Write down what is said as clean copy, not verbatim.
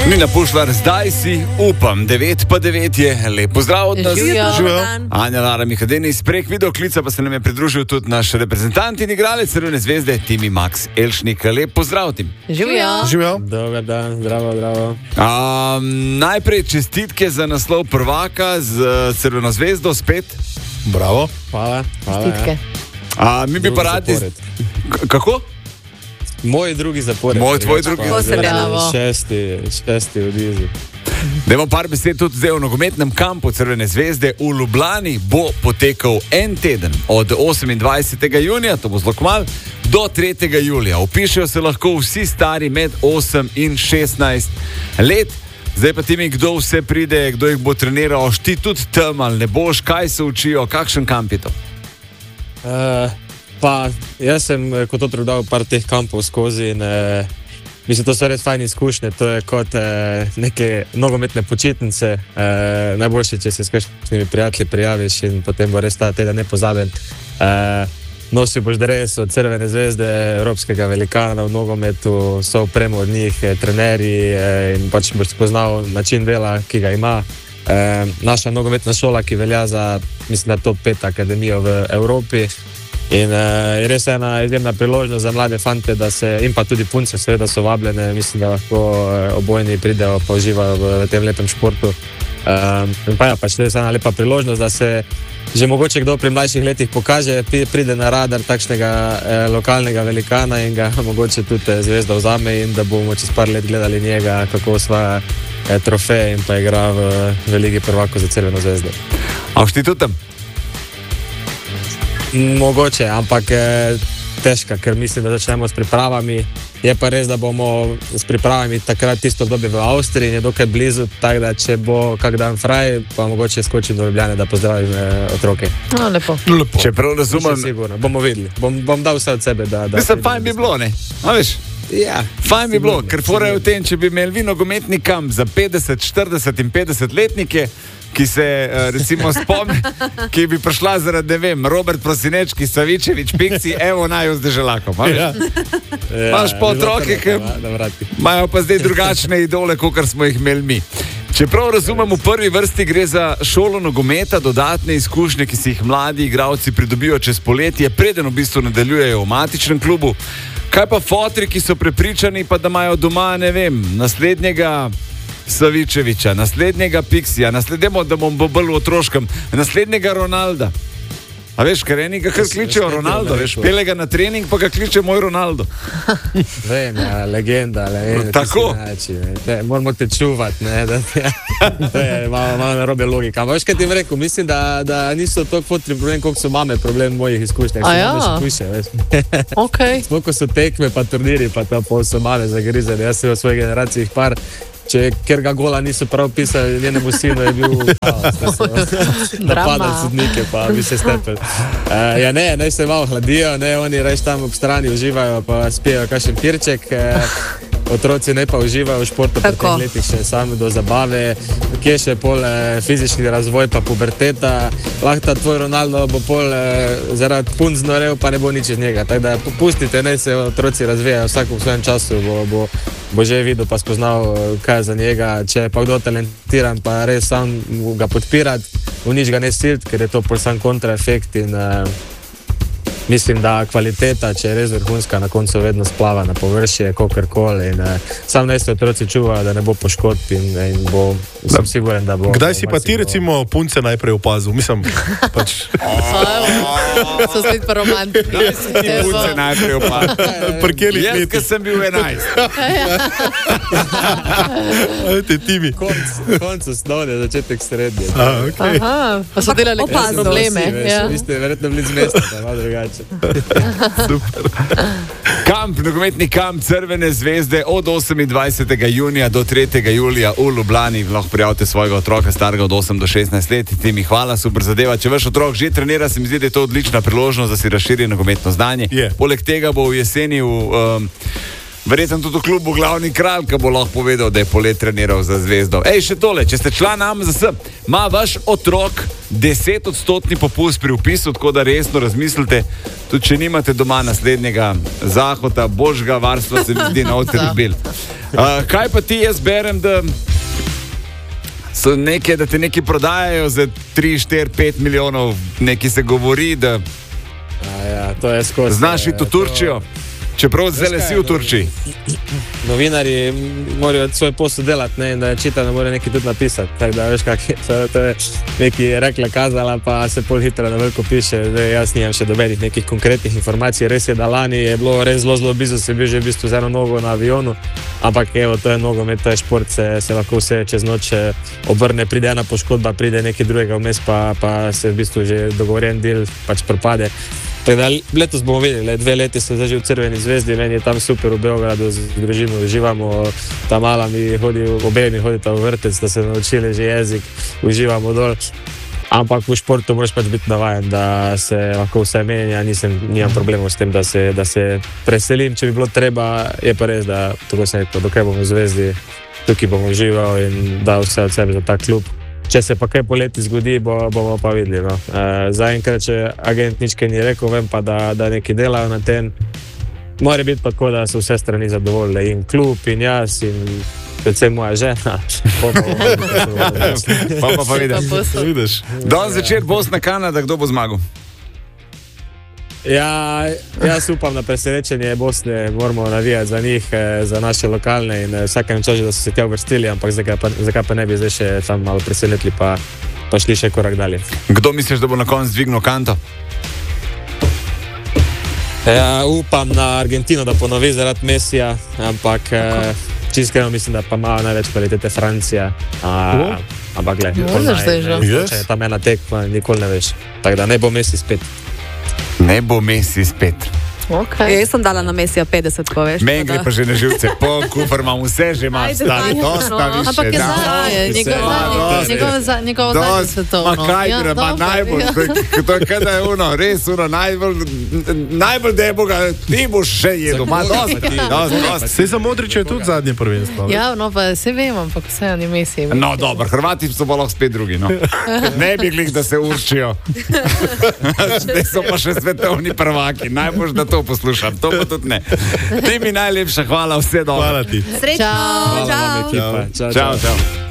Nina Pušlar, zdaj si upam, 9:09 je, lepo zdrav od nas. Živijo. Anja Lara Mihadeni, prek videoklica pa se nam je pridružil tudi naš reprezentant in igralec Crvene zvezde, Timi Max Elšnik. Lepo zdrav, Tim. Živijo. Dober dan, zdravo. Najprej čestitke za naslov prvaka z Crveno zvezdo spet. Bravo. Hvala. Čestitke. Mi bi pa radi... Kako? Moj drugi zapored. Tvoj drugi zapored. Šesti v Dizi. Dajmo par besed tudi zdaj o nogometnem kampu Crvene zvezde. V Ljubljani bo potekal en teden od 28. junija, to bo zelo kmalu, do 3. julija. Vpišejo se lahko vsi stari med 8 in 16 let. Zdaj pa ti mi, kdo vse pride, kdo jih bo treniral, ti tudi tam ali ne boš, kaj se učijo, kakšen kamp je to? Pa jaz sem kot otrok dal par teh kampov skozi in mislim, to so res fajne izkušnje. To je kot neke nogometne počitnice. Najboljše, če se s kakšnimi prijatelji prijaviš in potem bo res ta teden nepozaben. Nosil boš dres od Crvene zvezde, evropskega velikana v nogometu, so opremo od njih, trenerji in pač boš spoznal način dela, ki ga ima. Naša nogometna šola, ki velja za, mislim, da top 5 akademijo v Evropi. In je res ena izjemna priložnost za mlade fante, da se, in pa tudi punce, seveda so vabljene, mislim, da lahko obojni pridejo pa uživajo v tem lepem športu. In pa pač res ena lepa priložnost, da se že mogoče kdo pri mlajših letih pokaže, pride na radar takšnega lokalnega velikana in ga mogoče tudi zvezda vzame in da bomo čez par let gledali njega, kako osvaja trofeje in pa igra v Ligi prvakov za Crveno zvezdo. A boš ti tudi tam? Mogoče, ampak težka, ker mislim, da začnemo s pripravami. Je pa res, da bomo s pripravami takrat tisto obdobje v Avstriji in je dokaj blizu, tako da če bo kak dan fraj, pa mogoče skočim do Ljubljane, da pozdravim otroke. No, lepo. Če prav razumem... Sigurno, bomo videli. Bom dal vse od sebe, da... Mislim, fajn bi bilo, ne? A veš? Ja. Fajn bi bilo, ker fora je v tem, če bi imeli vi nogometni kamp za 50, 40 in 50 letnike, ki se recimo spomni, ki bi prišla zaradi, ne vem, Robert Prosinečki, Savičevič, Piksi, evo naju z Deželakom. Imaš pa otroke, ki imajo pa zdaj drugačne idole, kot smo jih imeli mi. Čeprav razumem, v prvi vrsti gre za šolo nogometa, dodatne izkušnje, ki si jih mladi igralci pridobijo čez poletje, preden v bistvu nadaljujejo v matičnem klubu. Kaj pa fotri, ki so prepričani, pa da imajo doma, ne vem, naslednjega Savičeviča, naslednjega Piksija, naslednjega, da bom bolj v otroškem, naslednjega Ronalda. A veš, ker enega kar kličejo Ronaldo, veš, pele ga na trening, pa ga kliče moj Ronaldo. Vem, legenda, tako. Moramo te čuvati, ne, to je malo narobe logika. Ampak veš, kaj ti im rekel, mislim, da niso toliko fotri problem, koliko so mame problem mojih izkušnjah. Koliko so tekme, pa turniri, pa ta pol so mame zagrizali. Jaz sem v svoji generaciji par, ker ga gola niso prav pisali njenemu sinu, je bil napadal sodnike, pa bi se stepel. Ja ne se malo hladijo, ne, oni reč tam ob strani uživajo, pa spijejo kakšen pirček. Otroci ne pa uživajo v športu po tem letih še sami do zabave, kje še pol fizični razvoj pa puberteta. Lahko ta tvoj Ronaldo bo pol zaradi punc znorel, pa ne bo nič iz njega. Tako da pustite, ne se otroci razvijajo, vsak v svojem času bo že videl pa spoznal, kaj je za njega. Če pa kdo talentiran, pa res sam ga podpirati, v nič ga ne siliti, ker je to pol sam kontraefekt in mislim, da kvaliteta, če je res vrhunska, na koncu vedno splava na površje, kakorkoli. Sam naj se otroci čuvajo, da ne bo poškodb in sem siguren, da bo... Kdaj si pa ti recimo punce najprej opazil? Mislim, pač... So spet pa romantiki. Punce najprej opazil. Jaz, ker sem bil 11. Ajde, Timi. Konc osnovne, začetek srednje. Aha, pa so delali probleme. Vi ste verjetno bili z mesta, da je malo drugače. Super. Nogometni kamp Crvene zvezde od 28. junija do 3. julija v Ljubljani. Lahko prijavite svojega otroka starega od 8 do 16 let. Timi, hvala, super zadeva. Če vaš otrok že trenira, se mi zdi, da je to odlična priložnost, da si razširi nogometno znanje. Poleg tega bo v jeseni verjetno tudi v klubu glavni kralj, ki bo lahko povedal, da je polet treniral za Zvezdo. Še tole, če ste član AMZS, ima vaš otrok 10% popust pri vpisu, tako da resno razmislite, tudi če nimate doma naslednjega zahoda, božjega varstva, se mi zdi na avtomobil. Kaj pa ti, jaz berem, da so neke, da te neki prodajajo za 3, 4, 5 milijonov, neki se govori, da to je skozi. Znaš iti v Turčijo, čeprav zdaj si v Turčiji. Novinarji morajo svoj posel delati, ne, in da je čita, ne more nekaj tudi napisati. Tako da veš, kak je, to je neki rekla kazala, pa se pol hitro na veliko piše. Zdaj, jaz nimam še dobenih nekih konkretnih informacij. Res je, da lani je bilo res zelo blizu, se bil že v bistvu z eno nogo na avionu, ampak evo, to je nogomet, to je šport, se lahko vse čez noč obrne, pride ena poškodba, pride nekaj drugega vmes, pa se v bistvu že dogovorjen del pač propade. Tako da letos bomo videli, 2 leti sem zdaj že v Crveni zvezdi, meni je tam super v Beogradu z družino, uživamo, ta mala mi hodi, obe mi hodita v vrtec, da se naučili že jezik, uživamo dol. Ampak v športu moraš pač biti navajen, da se lahko vse menja, nimam problemov s tem, da se preselim, če bi bilo treba, je pa res, da tako se rekel, dokaj bomo v Zvezdi, tukaj bomo uživali in dal vse od sebe za ta klub. Če se pa kaj poleti zgodi, bomo pa videli. No. Zaenkrat, če agent nič kaj ni rekel, vem pa, da neki delajo na tem. Mora biti pa tako, da so vse strani zadovoljne, in klub, in jaz, in predvsem moja žena. Pa vidiš. Danes zvečer Bosna-Kanada, kdo bo zmagal? Ja, jaz upam na presenečenje Bosne, moramo navijati za njih, za naše lokalne in vsakem času, da so se tja uvrstili, ampak zakaj pa ne bi zdaj še tam malo presenetili, pa šli še korak dalje. Kdo misliš, da bo na koncu dvignil kanto? Ja, upam na Argentino, da ponovi zaradi Messija, ampak čisto mislim, da pa ima največ kvalitete Francija. Ampak gled, če je tam ena tekma, nikoli ne veš. Tako da ne bo Messi spet. Ne bo Messi spet. Okay. Jaz sem dala na Messija 50, ko veš. Meni gre pa že na živce, kufr imam vse, že imam stari, dosta više. Ampak je njegovo zadnje svetovno. Ma kaj gre, ma najbolj, to je kada je res najbolj deboga, ti boš še jedel, ma dosta. Sej za Modrića je tudi zadnje prvenstvo. Ja, no pa se vem, ampak vse on je Messi. No dobro, Hrvati so pa lahko spet drugi, no. Ne bi glih, da se určijo. Zdaj so pa še svetovni prvaki, najbolj da to poslušam, to pa tudi ne. Ti mi najlepša hvala, vse dobro. Hvala ti. Srečno, Hvala vam, ekipa. Čau.